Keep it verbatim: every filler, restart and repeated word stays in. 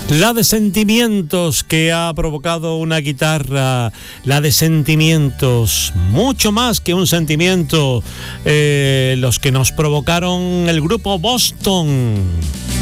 La de sentimientos que ha provocado una guitarra, la de sentimientos, mucho más que un sentimiento, eh, los que nos provocaron el grupo Boston.